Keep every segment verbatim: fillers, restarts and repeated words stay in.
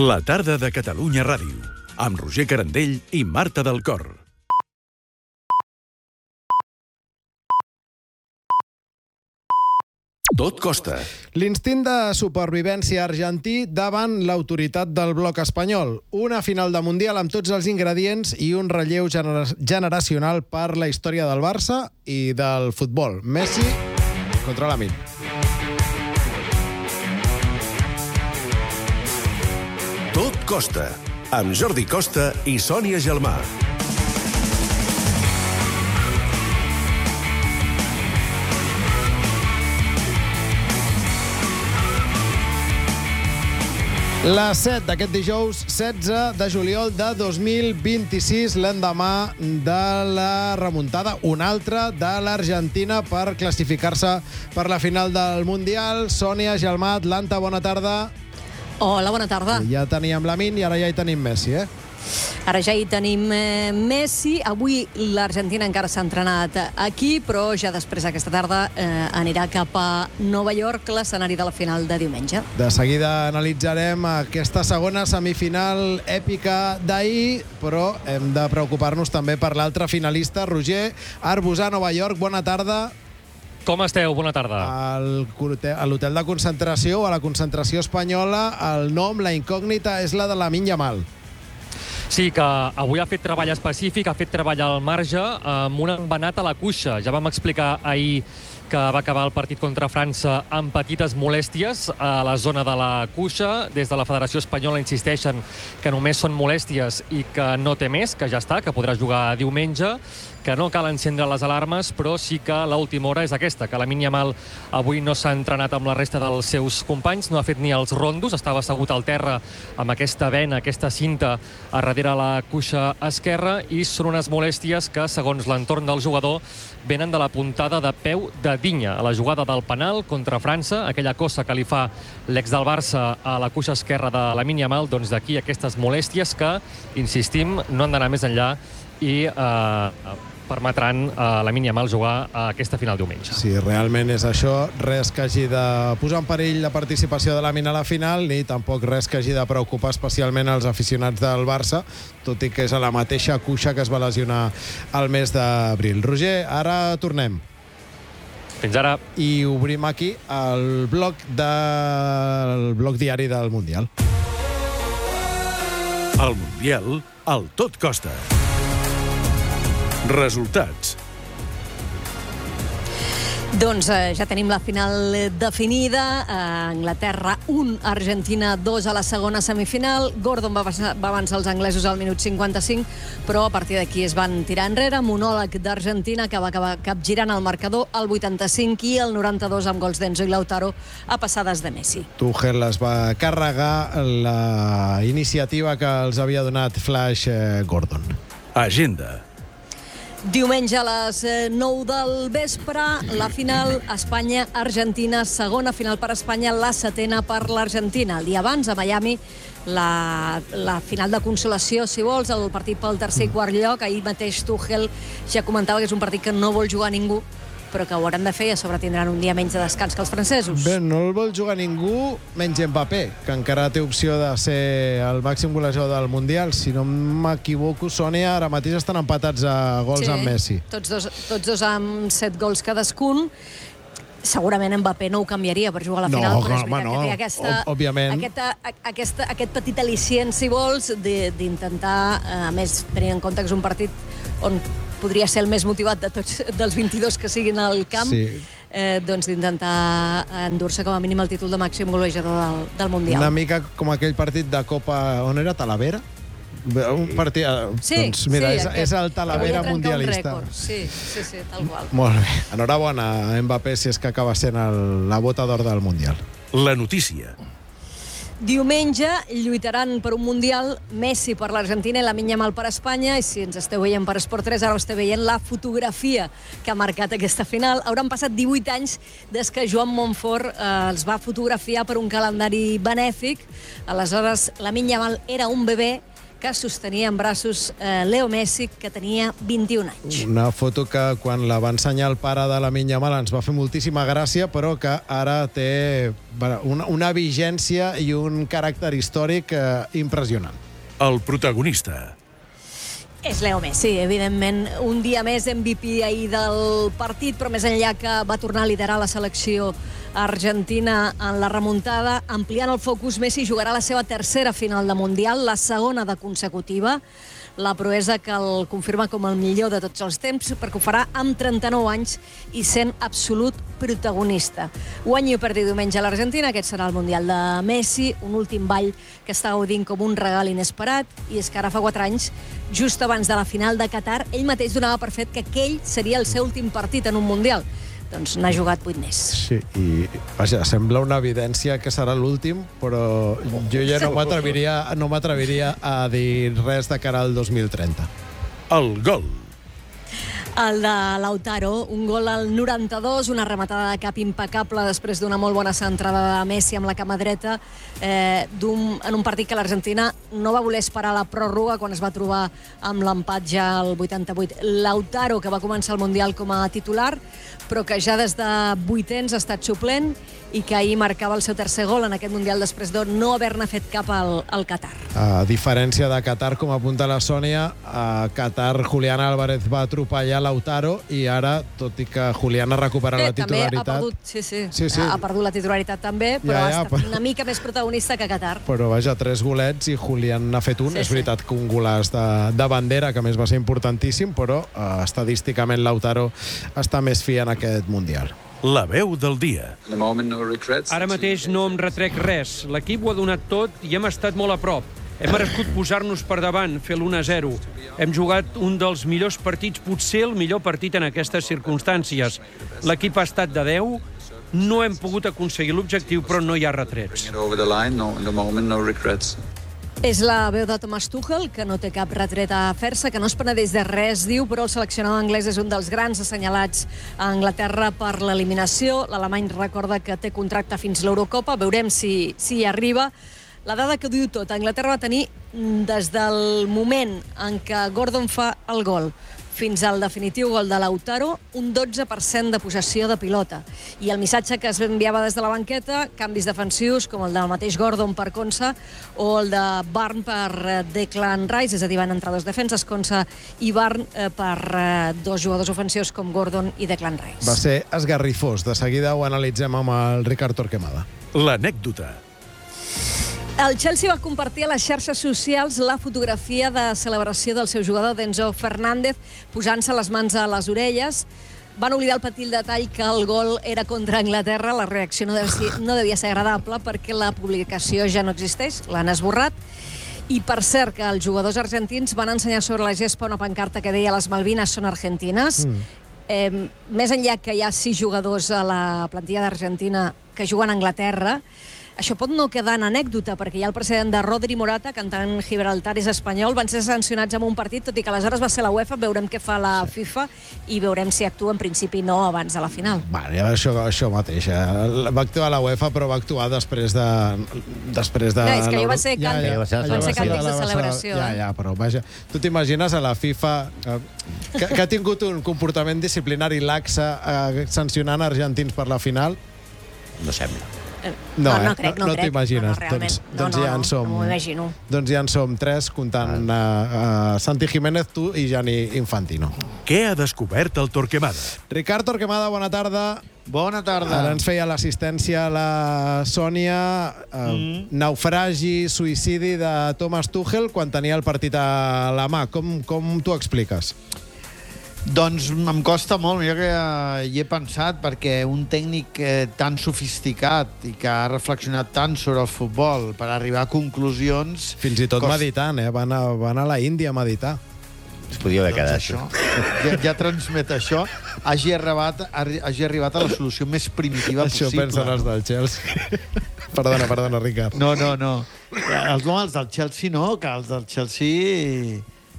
La tarda de Catalunya Ràdio, amb Roger Carandell i Marta del Cor. Tot costa. L'instint de supervivència argentí davant l'autoritat del bloc espanyol. Una final de Mundial amb tots els ingredients i un relleu genera generacional per la història del Barça i del futbol. Messi contra Lamine. Tot costa, amb Jordi Costa i Sònia Gelmà. Les set d'aquest dijous, setze de juliol de dos mil vint-i-sis, l'endemà de la remuntada, una altra de l'Argentina per classificar-se per la final del Mundial. Sònia Gelmà, Atlanta, bona tarda. Hola, bona tarda. Ja teníem Lamine i ara ja hi tenim Messi, eh? Ara ja hi tenim eh, Messi. Avui l'Argentina encara s'ha entrenat aquí, però ja després d'aquesta tarda eh, anirà cap a Nova York, l'escenari de la final de diumenge. De seguida analitzarem aquesta segona semifinal èpica d'ahir, però hem de preocupar-nos també per l'altre finalista, Roger Arbusà, Nova York. Bona tarda. Com esteu? Bona tarda. Al, a l'hotel de concentració, a la concentració espanyola, el nom, la incògnita, és la de Lamine Yamal. Sí, que avui ha fet treball específic, ha fet treball al marge amb un embenat a la cuixa. Ja vam explicar ahir que va acabar el partit contra França amb petites molèsties a la zona de la cuixa. Des de la Federació Espanyola insisteixen que només són molèsties i que no té més, que ja està, que podrà jugar diumenge, que no cal encendre les alarmes, però sí que l'última hora és aquesta, que Lamine Yamal avui no s'ha entrenat amb la resta dels seus companys, no ha fet ni els rondos, estava assegut al terra amb aquesta vena, aquesta cinta a darrere la cuixa esquerra, i són unes molèsties que, segons l'entorn del jugador, venen de la puntada de peu de Dinya, a la jugada del penal contra França, aquella cosa que li fa l'ex del Barça a la cuixa esquerra de Lamine Yamal, doncs d'aquí aquestes molèsties que, insistim, no han d'anar més enllà i eh, permetran a Lamine Yamal jugar a aquesta final diumenge. Sí, realment és això. Res que hagi de posar en perill la participació de Lamine a la final, ni tampoc res que hagi de preocupar especialment els aficionats del Barça, tot i que és a la mateixa cuixa que es va lesionar al mes d'abril. Roger, ara tornem. Fins ara. I obrim aquí el bloc, de... el bloc diari del Mundial. El Mundial, al Tot Costa. Resultats. Doncs eh, ja tenim la final definida. Eh, Anglaterra un, Argentina dos a la segona semifinal. Gordon va avançar, va avançar els anglesos al minut cinquanta-cinc, però a partir d'aquí es van tirar enrere. Monòleg d'Argentina, que va acabar capgirant el marcador al vuitanta-cinc, i el noranta-dos amb gols d'Enzo i Lautaro a passades de Messi. Tuchel es va carregar la iniciativa que els havia donat Flash eh, Gordon. Agenda. Diumenge a les nou del vespre, la final Espanya-Argentina, segona final per Espanya, la setena per l'Argentina. El dia abans, a Miami, la, la final de consolació, si vols, el partit pel tercer i quart lloc. Ahir mateix Tuchel ja comentava que és un partit que no vol jugar ningú, però que ho hauran de fer i a sobre tindran un dia menys de descans que els francesos. Bé, no el vol jugar ningú, menys Mbappé, que encara té opció de ser el màxim golejador del Mundial. Si no m'equivoco, Sònia, ara mateix estan empatats a gols sí, amb Messi. Tots dos, tots dos amb set gols cadascun. Segurament Mbappé no ho canviaria per jugar a la final, no, però és home, veritat no. que té aquesta, òbviament. aquesta, aquesta, aquest petit al·licient, si vols, d'intentar, a més, tenint en compte que és un partit on podria ser el més motivat de tots dels vint-i-dos que siguin al camp, sí. eh, doncs d'intentar endur-se com a mínim el títol de màxim golejador del, del Mundial. Una mica com aquell partit de Copa, on era? Talavera? Un partit... Sí, doncs mira, sí, és, és el Talavera mundialista. Sí, sí, sí, tal qual. Molt bé. Enhorabona a Mbappé si és que acaba sent el, la bota d'or del Mundial. La notícia. Diumenge lluitaran per un Mundial Messi per l'Argentina i Lamine Yamal per Espanya, i si ens esteu veient per Esport tres, ara esteu veient la fotografia que ha marcat aquesta final. Hauran passat divuit anys des que Joan Montfort eh, els va fotografiar per un calendari benèfic. Aleshores, Lamine Yamal era un bebè que sostenia en braços eh, Leo Messi, que tenia vint-i-un anys. Una foto que quan la va ensenyar el pare de la Yamal ens va fer moltíssima gràcia, però que ara té una, una vigència i un caràcter històric eh, impressionant. El protagonista. És Leo Messi, evidentment, un dia més M V P ahir del partit, però més enllà que va tornar a liderar la selecció argentina en la remuntada, ampliant el focus, Messi jugarà la seva tercera final de Mundial, la segona de consecutiva, la proesa que el confirma com el millor de tots els temps, perquè ho farà amb trenta-nou anys i sent absolut protagonista. Guanyi o perdi diumenge a l'Argentina, aquest serà el Mundial de Messi, un últim ball que està gaudint com un regal inesperat, i és que ara fa quatre anys, just abans de la final de Qatar, ell mateix donava per fet que aquell seria el seu últim partit en un Mundial. Doncs n'ha jugat vuit més. Sí, i vaja, sembla una evidència que serà l'últim, però jo ja no m'atreviria no m'atreviria a dir res de cara al dos mil trenta. El gol. El de Lautaro, un gol al noranta-dos, una rematada de cap impecable després d'una molt bona centrada de Messi amb la cama dreta, eh, un, en un partit que l'Argentina no va voler esperar la pròrroga quan es va trobar amb l'empat ja al vuitanta-vuit. Lautaro, que va començar el Mundial com a titular, però que ja des de vuitens ha estat suplent i que ahir marcava el seu tercer gol en aquest Mundial després de no haver-ne fet cap al, al Qatar. A diferència de Qatar, com apunta la Sònia, a Qatar Julián Álvarez va atropellar Lautaro i ara, tot i que Julián ha recuperat Bé, la titularitat... També ha perdut, sí, sí, sí, sí. ha perdut la titularitat també, però ja, ja, ha estat però... una mica més protagonista que Qatar. Però vaja, tres golets i Julián n'ha fet un. Sí, és sí. veritat que un golaç de, de bandera, que a més va ser importantíssim, però eh, estadísticament Lautaro està més fi en aquest Mundial. La veu del dia. Ara mateix no em retrec res. L'equip ho ha donat tot i hem estat molt a prop. Hem merescut posar-nos per davant, fer l'u a zero. Hem jugat un dels millors partits, potser el millor partit en aquestes circumstàncies. L'equip ha estat de deu, no hem pogut aconseguir l'objectiu, però no hi ha retrets. És la veu de Thomas Tuchel, que no té cap retret a fer-se, que no es penedeix de res, diu, però el seleccionador anglès és un dels grans assenyalats a Anglaterra per l'eliminació. L'alemany recorda que té contracte fins l'Eurocopa, veurem si, si hi arriba. La dada que ho diu tot, Anglaterra va tenir des del moment en què Gordon fa el gol fins al definitiu gol de Lautaro, un dotze per cent de possessió de pilota. I el missatge que es enviava des de la banqueta, canvis defensius, com el del mateix Gordon per Konsa, o el de Barn per Declan Rice, és a dir, van entrar dos defenses, Konsa i Barn, eh, per eh, dos jugadors ofensius com Gordon i Declan Rice. Va ser esgarrifós. De seguida ho analitzem amb el Ricard Torquemada. L'anècdota. El Chelsea va compartir a les xarxes socials la fotografia de celebració del seu jugador, d'Enzo Fernández, posant-se les mans a les orelles. Van oblidar el petit detall que el gol era contra Anglaterra. La reacció no devia ser, no devia ser agradable perquè la publicació ja no existeix, l'han esborrat. I per cert, que els jugadors argentins van ensenyar sobre la gespa una pancarta que deia «Les Malvines són argentines». Mm. Eh, més enllà que hi ha sis jugadors a la plantilla d'Argentina que juguen a Anglaterra, això pot no quedar en anècdota, perquè hi ha el precedent de Rodri Morata, cantant Gibraltar és espanyol, van ser sancionats en un partit, tot i que aleshores va ser la UEFA, veurem què fa la FIFA i veurem si actua en principi no abans de la final. Vale, això, això mateix. Eh? Va actuar la UEFA, però va actuar després de... Després de ja, és que allò va ser càntic, ja, ja, ja, van ser càntics de celebració. Ja, ja, però vaja, tu t'imagines a la FIFA eh, que, que ha tingut un comportament disciplinari laxa eh, sancionant argentins per la final? No sembla. No, no, no crec, no, no, no crec. t'imagines. No, no, doncs, no, doncs no, ja en som, no m'ho imagino. Doncs ja en som tres, comptant uh, uh, Santi Jiménez, tu i Gianni Infantino. Què ha descobert el Torquemada? Ricard Torquemada, bona tarda. Bona tarda. Ara ens feia l'assistència la Sònia. Uh, mm. Naufragi, suïcidi de Thomas Tuchel quan tenia el partit a la mà. Com, com t'ho expliques? Doncs em costa molt, jo que eh, hi he pensat, perquè un tècnic eh, tan sofisticat i que ha reflexionat tant sobre el futbol per arribar a conclusions... Fins i tot cost... meditant, eh? Van a, van a la Índia a meditar. Es podia haver quedat. Doncs això, ja, ja transmet això, hagi arribat, hagi arribat a la solució més primitiva això possible. Això pensen els del Chelsea. Perdona, perdona, Ricard. No, no, no. Els, no, els del Chelsea no, que els del Chelsea...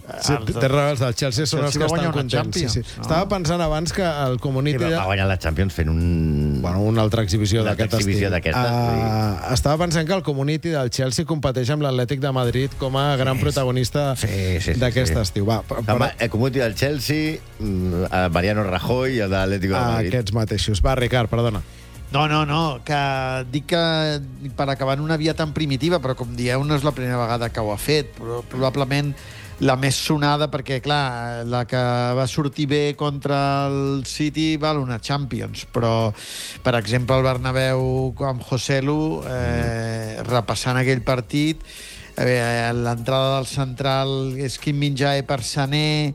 Sí, té raó, els del Chelsea són els que estan contents. Sí, sí. No? Estava pensant abans que el Community... Sí, va guanyar la Champions fent un... Bueno, una altra exhibició d'aquest estil. exhibició d'aquesta. Uh, estava pensant que el Community del Chelsea competeix amb l'Atlètic de Madrid com a gran sí, protagonista sí, sí, sí, d'aquest sí. estiu. Va, per... Home, el Community del Chelsea, Mariano Rajoy i el de l'Atlético de Madrid. Aquests mateixos. Va, Ricard, perdona. No, no, no, que dic que per acabar en una via tan primitiva, però com dieu, no és la primera vegada que ho ha fet, però probablement la més sonada, perquè, clar, la que va sortir bé contra el City val una Champions, però, per exemple, el Bernabéu amb José Lu, eh, repassant aquell partit, eh, l'entrada del central és Kim Min-jae per Sané,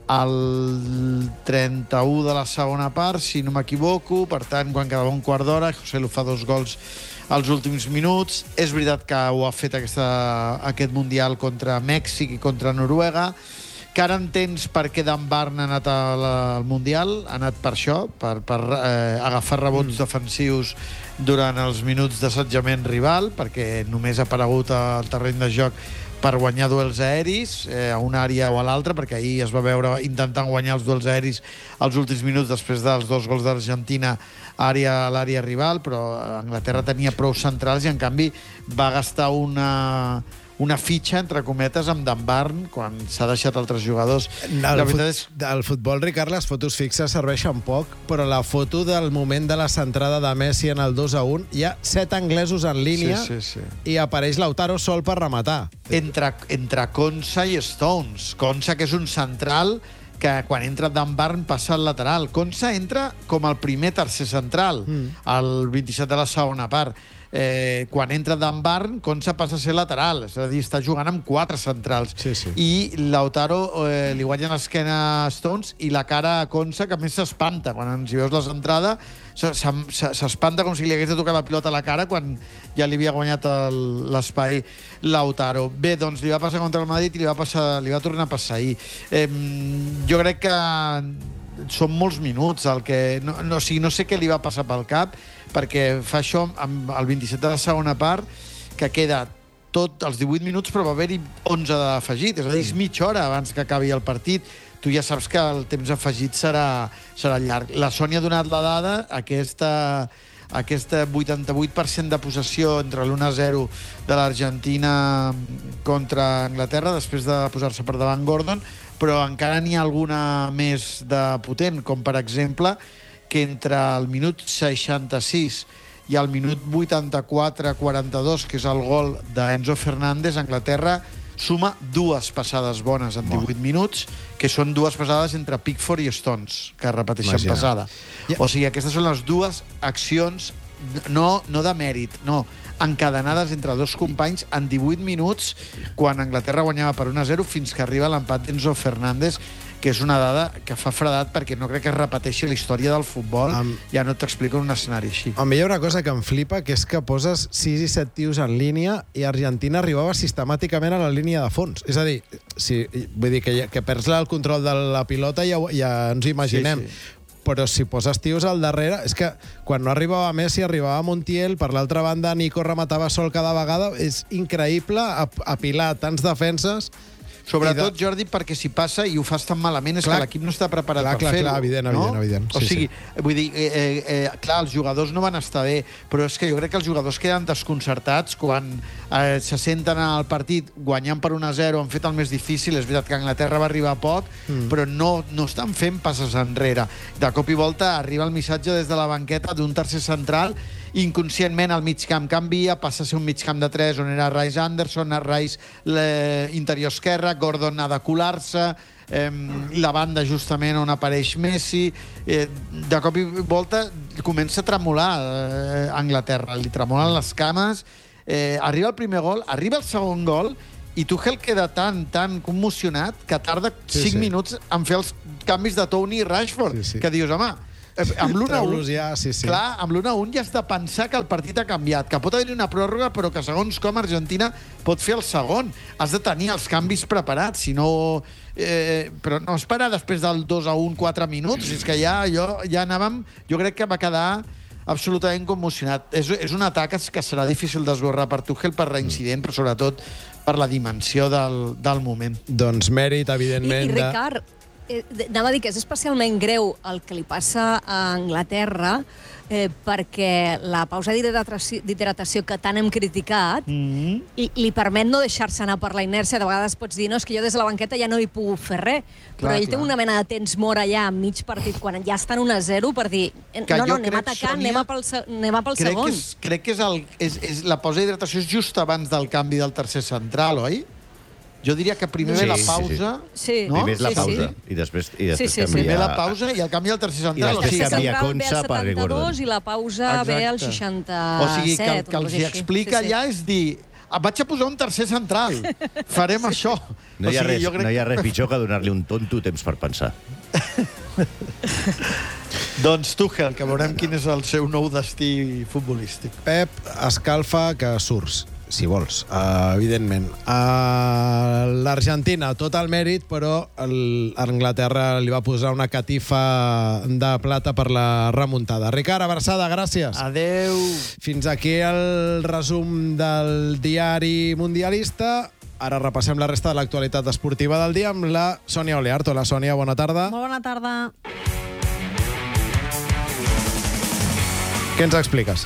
al trenta-u de la segona part, si no m'equivoco. Per tant, quan quedava un quart d'hora, José Lu fa dos gols als últims minuts. És veritat que ho ha fet aquesta, aquest Mundial contra Mèxic i contra Noruega, que ara entens per què Dan Barn ha anat al, al Mundial, ha anat per això, per, per eh, agafar rebots mm. defensius durant els minuts d'assetjament rival, perquè només ha aparegut al terreny de joc per guanyar duels aeris eh, a una àrea o a l'altra, perquè ahir es va veure intentant guanyar els duels aeris als últims minuts després dels dos gols d'Argentina àrea a l'àrea rival, però Anglaterra tenia prou centrals i en canvi va gastar una, una fitxa, entre cometes, amb Dan Barn quan s'ha deixat altres jugadors. La veritat és... Al futbol, Ricard, les fotos fixes serveixen poc, però la foto del moment de la centrada de Messi en el dos a un, hi ha set anglesos en línia sí, sí, sí. i apareix Lautaro sol per rematar. Entre, entre Konsa i Stones. Konsa, que és un central que quan entra Dan Barn passa al lateral. Konsa entra com el primer tercer central, mm. al vint-i-set de la segona part. Eh, quan entra Dan Barn, Konsa passa a ser lateral, és a dir, està jugant amb quatre centrals. Sí, sí. I Lautaro eh, li guanya l'esquena a Stones i la cara a Konsa, que a més s'espanta. Quan ens hi veus la centrada, s'espanta com si li hagués de tocar la pilota a la cara quan ja li havia guanyat l'espai Lautaro. Bé, doncs li va passar contra el Madrid i li va, passar, li va tornar a passar ahir. Eh, jo crec que són molts minuts el que... No, no, o sigui, no sé què li va passar pel cap, perquè fa això amb el vint-i-set de la segona part, que queda tot els divuit minuts, però va haver-hi onze d'afegit. És a dir, és mitja hora abans que acabi el partit. Tu ja saps que el temps afegit serà, serà llarg. La Sònia ha donat la dada, aquesta, aquesta vuitanta-vuit per cent de possessió entre l'u a zero de l'Argentina contra Anglaterra, després de posar-se per davant Gordon, però encara n'hi ha alguna més de potent, com per exemple que entre el minut seixanta-sis i el minut vuitanta-quatre quaranta-dos, que és el gol d'Enzo Fernández, Anglaterra suma dues passades bones en divuit minuts, que són dues passades entre Pickford i Stones, que repeteixen Imagina. passada. O sigui, aquestes són les dues accions, no, no de mèrit, no, encadenades entre dos companys en divuit minuts, quan Anglaterra guanyava per un a zero, fins que arriba l'empat d'Enzo Fernández, que és una dada que fa fredat perquè no crec que es repeteixi la història del futbol. Um, ja no t'explico un escenari així. A mi hi ha una cosa que em flipa, que és que poses sis i set tios en línia i Argentina arribava sistemàticament a la línia de fons. És a dir, si, vull dir que, que perds el control de la pilota ja, ja ens ho imaginem. Sí, sí. Però si poses tios al darrere... És que quan no arribava Messi, arribava Montiel, per l'altra banda Nico rematava sol cada vegada. És increïble apilar tants defenses. Sobretot, de... Jordi, perquè si passa i ho fas tan malament és clar, que l'equip no està preparat clar, per clar, fer-ho. Clar, evident, no? evident, evident. O sí, sigui, sí. vull dir, eh, eh, clar, els jugadors no van estar bé, però és que jo crec que els jugadors queden desconcertats quan eh, se senten al partit guanyant per un a zero, han fet el més difícil. És veritat que Anglaterra va arribar a poc, mm. però no, no estan fent passes enrere. De cop i volta arriba el missatge des de la banqueta d'un tercer central, inconscientment al mig camp canvia, passa a ser un mig camp de tres on era Rice Anderson, Rice interior esquerra, Gordon ha de colar-se, eh, la banda justament on apareix Messi, eh, de cop i volta comença a tremolar eh, Anglaterra, li tremolen les cames, eh, arriba el primer gol, arriba el segon gol i Tuchel queda tan, tan commocionat que tarda sí, cinc sí. minuts en fer els canvis de Toni i Rashford, sí, sí. que dius, home, amb l'u a u, ja, sí, sí. clar, amb l'u a u ja has de pensar que el partit ha canviat, que pot haver-hi una pròrroga, però que segons com Argentina pot fer el segon. Has de tenir els canvis preparats, si no... Eh, però no esperar després del dos a un quatre minuts, és que ja, jo, ja anàvem... Jo crec que va quedar absolutament commocionat. És, és un atac que serà difícil d'esborrar per Tuchel per reincident, però sobretot per la dimensió del, del moment. Doncs mèrit, evidentment... I, i Ricard, eh, anava a dir que és especialment greu el que li passa a Anglaterra, eh, perquè la pausa d'hidratació que tant hem criticat mm-hmm. li, li permet no deixar-se anar per la inèrcia. De vegades pots dir, no, és que jo des de la banqueta ja no hi puc fer res, clar, però ell clar. té una mena de temps mort allà a mig partit, quan ja estan un a zero, per dir, que no, no, anem a atacar, Sònia, anem a pel, anem a pel crec segon. Que és, crec que és, el, és, és la pausa d'hidratació és just abans del canvi del tercer central, oi? Jo diria que primer sí, ve la pausa... Sí, sí. No? Primer és la sí, pausa, sí. i després, i després sí, sí, canvia... Primer la pausa i el canvi al tercer central. I després o sigui, canvia Consa per Gordon. setanta-dos i la pausa Exacte. ve al seixanta-set. O sigui, que, que els hi explica sí, sí. allà és dir... Vaig a posar un tercer central. Farem sí. això. No hi ha, o sigui, res, jo crec... no hi ha res pitjor que donar-li un tonto temps per pensar. Doncs Tuchel, que veurem quin és el seu nou destí futbolístic. Pep, escalfa que surts, si vols, uh, evidentment. Uh, L'Argentina, tot el mèrit, però el, Anglaterra li va posar una catifa de plata per la remuntada. Ricard, abraçada, gràcies. Adeu. Fins aquí el resum del diari mundialista. Ara repassem la resta de l'actualitat esportiva del dia amb la Sònia Oleart. Hola, Sònia, bona tarda. Molt bona tarda. Què ens expliques?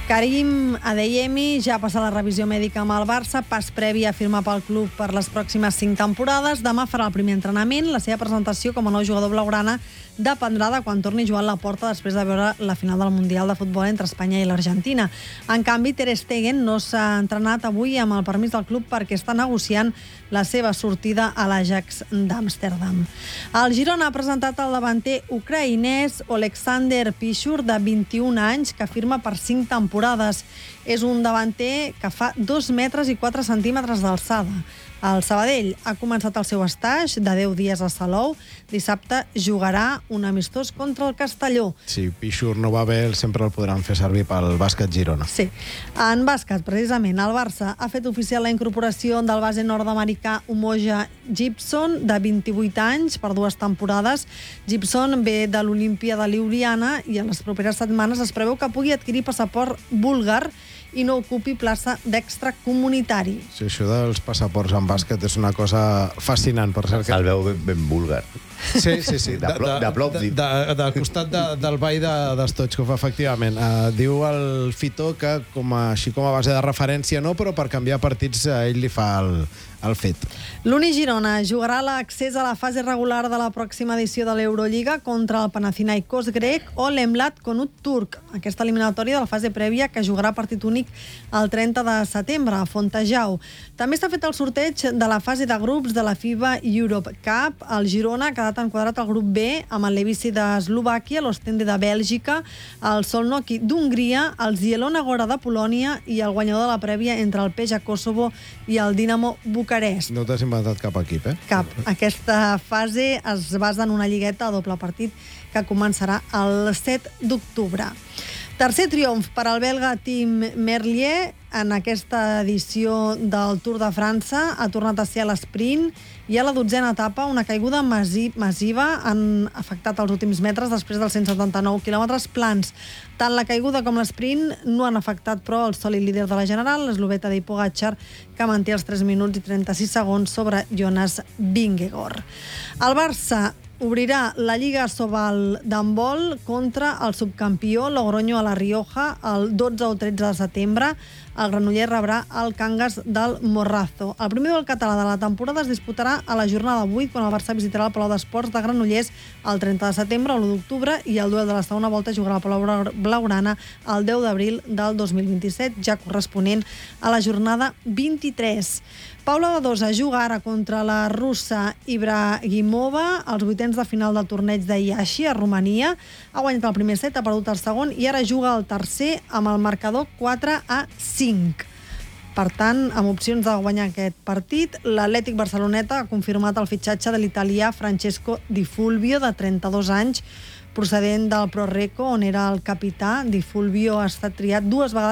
Karim Adeyemi ja ha passat la revisió mèdica amb el Barça, pas previ a firmar pel club per les pròximes cinc temporades. Demà farà el primer entrenament. La seva presentació com a nou jugador blaugrana dependrà de quan torni Joan Laporta després de veure la final del Mundial de Futbol entre Espanya i l'Argentina. En canvi, Ter Stegen no s'ha entrenat avui amb el permís del club perquè està negociant la seva sortida a l'Ajax d'Amsterdam. El Girona ha presentat el davanter ucraïnès Oleksandr Pichur, de vint-i-un anys, que firma per cinc temporades. És un davanter que fa dos metres i quatre centímetres d'alçada. El Sabadell ha començat el seu estatge de deu dies a Salou. Dissabte jugarà un amistós contra el Castelló. Si Pichur no va bé, sempre el podran fer servir pel bàsquet Girona. Sí. En bàsquet, precisament, el Barça ha fet oficial la incorporació del base nord-americà Umoja Gibson, de vint-i-vuit anys, per dues temporades. Gibson ve de l'Olimpia de Ljubljana i en les properes setmanes es preveu que pugui adquirir passaport búlgar i no ocupi plaça d'extracomunitari. Sí, això dels passaports en bàsquet és una cosa fascinant, per cert. El veu ben, ben búlgar. Sí, sí, sí. De, de, de, de, de, de, del costat de, del ball de, d'Stoichkov, efectivament. Uh, diu el Fito que, com a, així com a base de referència, no, però per canviar partits a ell li fa el, el fet. L'Uni Girona jugarà l'accés a la fase regular de la pròxima edició de l'Eurolliga contra el Panathinaikos grec o l'Emlat Konut turc. Aquesta eliminatòria de la fase prèvia que jugarà partit únic el trenta de setembre a Fontejau. També s'ha fet el sorteig de la fase de grups de la FIBA Europe Cup. El Girona ha quedat enquadrat al grup B amb el Levici d'Eslovàquia, l'Ostende de Bèlgica, el Solnoki d'Hongria, el Zielona Góra de Polònia i el guanyador de la prèvia entre el Peja Kosovo i el Dinamo Bucarest. No t'has inventat cap equip, eh? Cap. Aquesta fase es basa en una lligueta a doble partit que començarà el set d'octubre. Tercer triomf per al belga Tim Merlier en aquesta edició del Tour de França. Ha tornat a ser a l'esprint i a la dotzena etapa una caiguda massiva han afectat els últims metres després dels cent setanta-nou quilòmetres plans. Tant la caiguda com l'esprint no han afectat, però, el sòlid líder de la general, l'eslovè Tadej Pogačar, que manté els tres minuts i trenta-sis segons sobre Jonas Vingegaard. El Barça obrirà la Lliga Sobal d'handbol contra el subcampió Logroño a la Rioja el dotze o tretze de setembre. El Granollers rebrà el Cangas del Morrazo. El primer duel català de la temporada es disputarà a la jornada vuit, quan el Barça visitarà el Palau d'Esports de Granollers el trenta de setembre o l'u d'octubre, i el duel de la segona volta jugarà al Palau Blaugrana el deu d'abril del dos mil vint-i-set, ja corresponent a la jornada vint-i-tres. Paula Badosa juga ara contra la russa Ibrahimova als vuitens de final del torneig de Iași a Romania. Ha guanyat el primer set, ha perdut el segon i ara juga el tercer amb el marcador quatre a cinc. Per tant, amb opcions de guanyar aquest partit, l'Atlètic Barceloneta ha confirmat el fitxatge de l'italià Francesco Di Fulvio, de trenta-dos anys, procedent del Pro Recco, on era el capità. Di Fulvio ha estat triat dues vegades